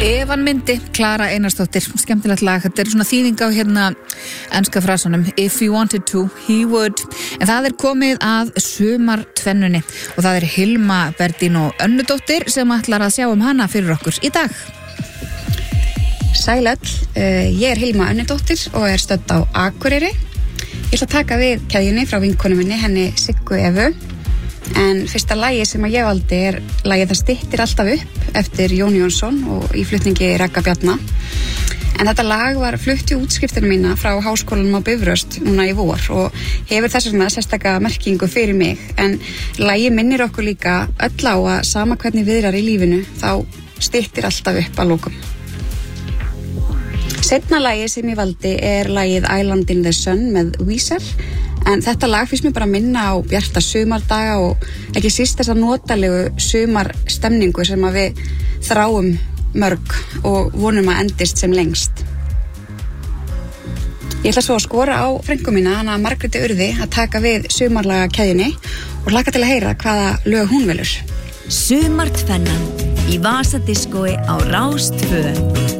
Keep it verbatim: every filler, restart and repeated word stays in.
Evan myndi, Klara Einarsdóttir, skemmtilegt lag. Þetta er svona þýðing á hérna enska frasanum If he wanted to, he would. En það er komið að sumartvennunni og það er Hilma Berdín og Önnudóttir sem ætlar að sjá um hana fyrir okkur í dag. Sæl öll, ég er Hilma Önnudóttir og er stödd á Akureyri. Ég ætla að taka við keðjunni frá vinkonu minni, henni Siggu Evu. En fyrsta lagi sem að ég valdi er lagið Það styttir alltaf upp eftir Jón Jónsson og í flutningi Ragga Bjarna. En þetta lag var flutt í útskriftinu mína frá Háskólanum á Bifröst núna í vor og hefur þess vegna sérstaka merkingu fyrir mig. En lagið minnir okkur líka öll á að sama hvernig viðrar í lífinu þá styttir alltaf upp að lokum. Seinna lagið sem ég valdi er lagið Island in the Sun með Weezer. En þetta lag finnst mér bara minna á bjarta sumardaga og ekki síst þessa notalegu sumarstemningu sem að við þráum mörg og vonum að endist sem lengst. Ég ætla svo að skora á frænku mína, hana Margréti Urði, að taka við sumarlaga keðjunni og hlakka til að heyra hvaða lög hún velur. Sumartvennan í Vasadiskói á Rás tvö.